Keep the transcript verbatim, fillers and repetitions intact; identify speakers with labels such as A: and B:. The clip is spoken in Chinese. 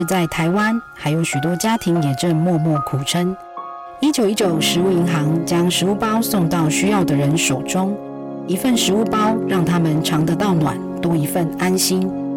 A: 在台湾，还有许多家庭也正默默苦撑。一九一九食物银行将食物包送到需要的人手中，一份食物包让他们尝得到暖，多一份安心。